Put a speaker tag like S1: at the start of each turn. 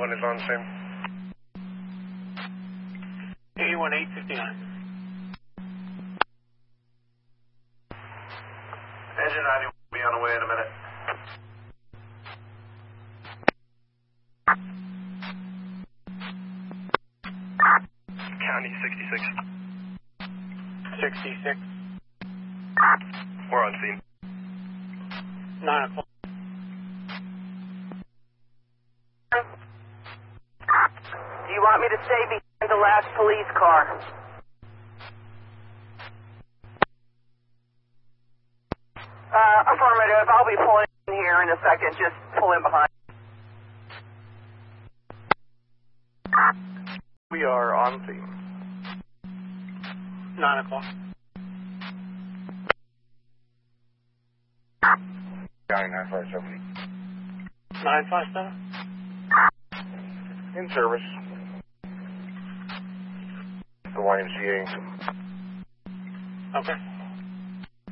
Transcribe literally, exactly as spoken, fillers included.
S1: one is on scene.
S2: eighty-one eight fifty-nine.
S3: Engine ninety will be on the way in a minute.
S1: County sixty-six.
S2: sixty-six.
S1: We're on scene.
S2: nine o'clock.
S4: Do you want me to stay behind the last police car? Uh, affirmative. I'll be pulling in here in a second. Just pull in behind.
S1: We are on scene.
S2: nine o'clock.
S1: County nine five seven.
S2: nine five seven.
S1: In service. The Y M C A.
S2: Okay.